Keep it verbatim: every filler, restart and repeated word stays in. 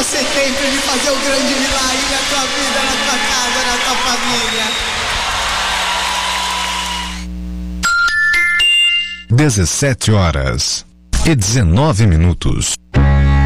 você tem pra ele fazer o grande milagre na tua vida, na tua casa, na tua família. dezessete horas e dezenove minutos.